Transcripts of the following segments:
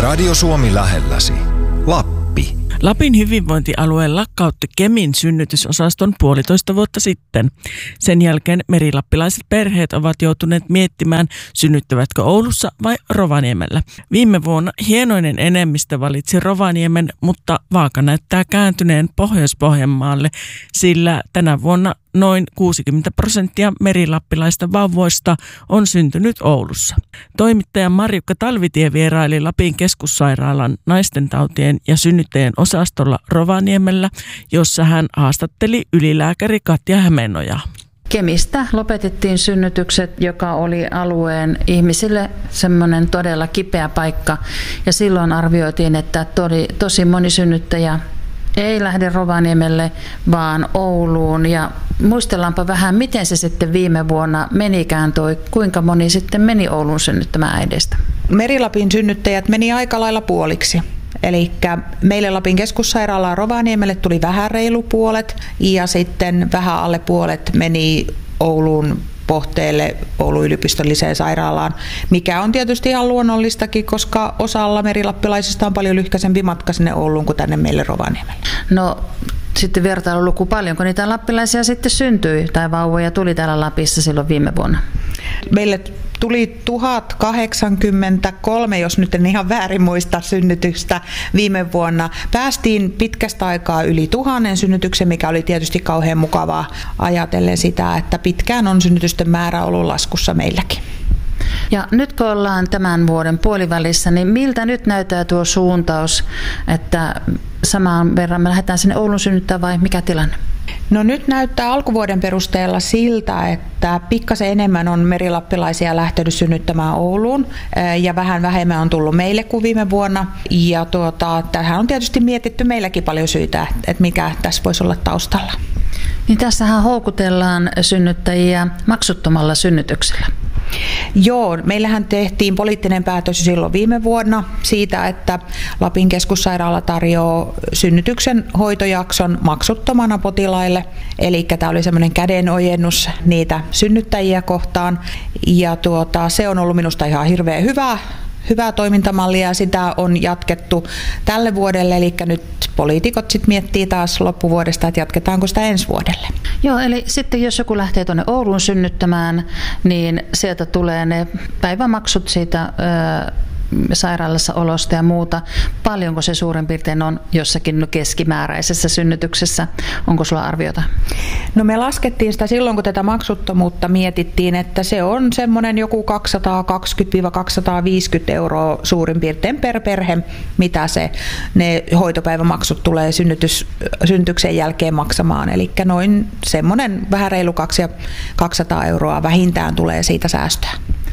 Radio Suomi lähelläsi. Lappi. Lapin hyvinvointialue lakkautti Kemin synnytysosaston 1,5 vuotta sitten. Sen jälkeen merilappilaiset perheet ovat joutuneet miettimään, synnyttävätkö Oulussa vai Rovaniemellä. Viime vuonna hienoinen enemmistö valitsi Rovaniemen, mutta vaaka näyttää kääntyneen Pohjois-Pohjanmaalle, sillä tänä vuonna noin 60% merilappilaista vauvoista on syntynyt Oulussa. Toimittaja Marjukka Talvitie vieraili Lapin keskussairaalan naistentautien ja synnyttäjien osastolla Rovaniemellä, jossa hän haastatteli ylilääkäri Katja Hämeenojaa. Kemistä lopetettiin synnytykset, joka oli alueen ihmisille semmoinen todella kipeä paikka. Ja silloin arvioitiin, että tosi moni synnyttäjä ei lähde Rovaniemelle, vaan Ouluun. Ja muistellaanpa vähän, miten se sitten viime vuonna menikään kuinka moni sitten meni Ouluun synnyttämään äideistä. Merilapin synnyttäjät meni aika lailla puoliksi. Eli meille Lapin keskussairaalaan Rovaniemelle tuli vähän reilu puolet ja sitten vähän alle puolet meni Oulun Pohteelle Oulun yliopistolliseen sairaalaan, mikä on tietysti ihan luonnollistakin, koska osalla merilappilaisista on paljon lyhkäisempi matka sinne Ouluun kuin tänne meille Rovaniemelle. No sitten vertailuluku, paljonko niitä lappilaisia sitten syntyi tai vauvoja tuli täällä Lapissa silloin viime vuonna? Meille tuli 1083, jos nyt en ihan väärin muista, synnytystä viime vuonna. Päästiin pitkästä aikaa yli 1000 synnytyksen, mikä oli tietysti kauhean mukavaa ajatellen sitä, että pitkään on synnytysten määrä ollut laskussa meilläkin. Ja nyt kun ollaan tämän vuoden puolivälissä, niin miltä nyt näyttää tuo suuntaus, että samaan verran me lähdetään sinne Oulun synnyttää vai mikä tilanne? No nyt näyttää alkuvuoden perusteella siltä, että pikkasen enemmän on merilappilaisia lähtenyt synnyttämään Ouluun ja vähän vähemmän on tullut meille kuin viime vuonna. Ja tähän on tietysti mietitty meilläkin paljon syitä, että mikä tässä voisi olla taustalla. Niin tässähän houkutellaan synnyttäjiä maksuttomalla synnytyksellä. Joo, meillähän tehtiin poliittinen päätös silloin viime vuonna siitä, että Lapin keskussairaala tarjoaa synnytyksen hoitojakson maksuttomana potilaille. Eli tämä oli semmoinen kädenojennus niitä synnyttäjiä kohtaan. Ja se on ollut minusta ihan hirveän hyvää toimintamallia ja sitä on jatkettu tälle vuodelle. Eli nyt poliitikot sitten miettii taas loppuvuodesta, että jatketaanko sitä ensi vuodelle. Joo, eli sitten jos joku lähtee tuonne Ouluun synnyttämään, niin sieltä tulee ne päivämaksut siitä sairaalassa olosta ja muuta. Paljonko se suurin piirtein on jossakin keskimääräisessä synnytyksessä? Onko sulla arviota? No me laskettiin sitä silloin, kun tätä maksuttomuutta mietittiin, että se on semmoinen joku 220-250 euroa suurin piirtein per perhe, mitä ne hoitopäivämaksut tulee synnytyksen jälkeen maksamaan. Eli noin semmoinen vähän reilu 200 euroa vähintään tulee siitä säästöä.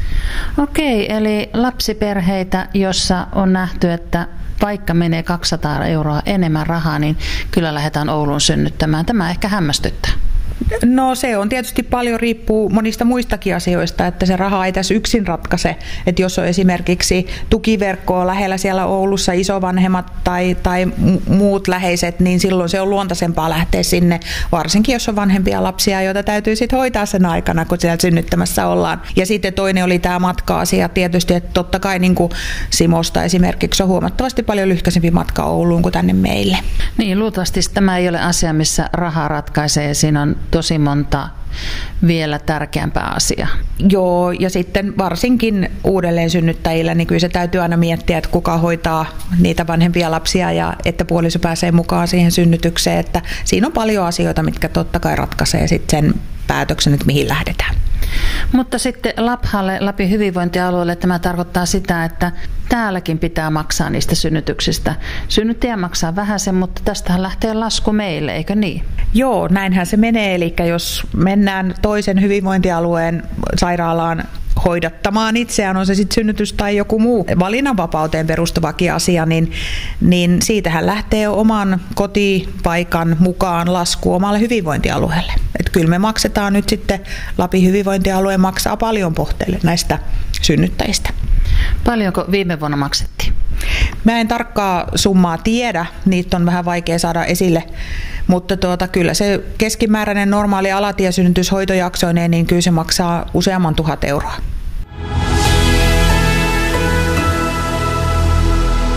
Okei, eli lapsiperheitä, jossa on nähty, että vaikka menee 200 euroa enemmän rahaa, niin kyllä lähdetään Ouluun synnyttämään. Tämä ehkä hämmästyttää. No se on tietysti paljon riippuu monista muistakin asioista, että se raha ei tässä yksin ratkaise. Että jos on esimerkiksi tukiverkkoa lähellä siellä Oulussa, isovanhemmat tai muut läheiset, niin silloin se on luontaisempaa lähteä sinne, varsinkin jos on vanhempia lapsia, joita täytyy sitten hoitaa sen aikana, kun siellä synnyttämässä ollaan. Ja sitten toinen oli tämä matka-asia tietysti, että totta kai niin kuin Simosta esimerkiksi on huomattavasti paljon lyhkäisempi matka Ouluun kuin tänne meille. Niin, luultavasti tämä ei ole asia, missä rahaa ratkaisee ja siinä on tosi monta vielä tärkeämpää asiaa. Joo, ja sitten varsinkin uudelleen synnyttäjillä, niin kyllä se täytyy aina miettiä, että kuka hoitaa niitä vanhempia lapsia ja että puoliso pääsee mukaan siihen synnytykseen. Että siinä on paljon asioita, mitkä totta kai ratkaisee sitten sen päätöksen, että mihin lähdetään. Mutta sitten Lapin hyvinvointialueelle tämä tarkoittaa sitä, että täälläkin pitää maksaa niistä synnytyksistä. Synnyttäjä maksaa vähäsen, mutta tästähän lähtee lasku meille, eikö niin? Joo, näinhän se menee. Eli jos mennään toisen hyvinvointialueen sairaalaan hoidattamaan itseään, on se sitten synnytys tai joku muu valinnanvapauteen perustuvakin asia, niin siitähän lähtee oman kotipaikan mukaan lasku omalle hyvinvointialueelle. Et kyllä me maksetaan nyt sitten, Lapin hyvinvointialue maksaa paljon Pohteelle näistä synnyttäjistä. Paljonko viime vuonna maksettiin? Mä en tarkkaa summaa tiedä, niitä on vähän vaikea saada esille, mutta kyllä se keskimääräinen normaali alatiesynnytyshoitojaksoineen, niin kyllä se maksaa useamman 1000 euroa.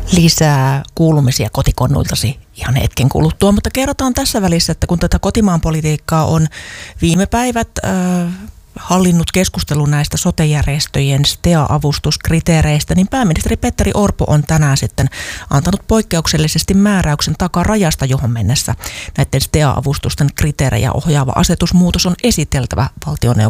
lisää kuulumisia kotikonnuiltasi ihan hetken kuluttua, mutta kerrotaan tässä välissä, että kun tätä kotimaan politiikkaa on viime päivät hallinnut keskustelu näistä sote-järjestöjen STEA-avustuskriteereistä, niin pääministeri Petteri Orpo on tänään sitten antanut poikkeuksellisesti määräyksen takarajasta, johon mennessä näiden STEA-avustusten kriteerejä ohjaava asetusmuutos on esiteltävä